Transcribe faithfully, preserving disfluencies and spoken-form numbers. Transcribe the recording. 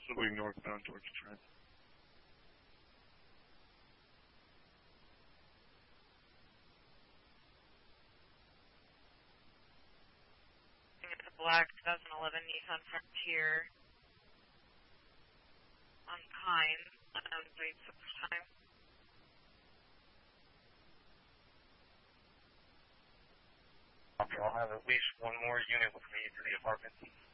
possibly northbound towards Trent. It's a black twenty eleven Nissan Frontier on Pine. Um, wait for the time. I'll have at least one more unit with me to the apartment.